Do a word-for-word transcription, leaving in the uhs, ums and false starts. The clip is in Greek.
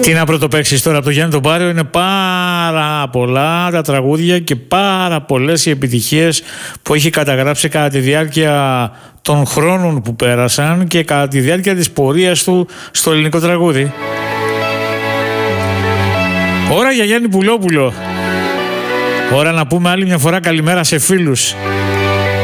Τι να πρωτοπαίξεις τώρα από το Γιάννη τον Πάριο, είναι πάρα πολλά τα τραγούδια και πάρα πολλές οι επιτυχίες που έχει καταγράψει κατά τη διάρκεια των χρόνων που πέρασαν και κατά τη διάρκεια της πορείας του στο ελληνικό τραγούδι. Ώρα για Γιάννη Πουλόπουλο. Ώρα να πούμε άλλη μια φορά καλημέρα σε φίλους.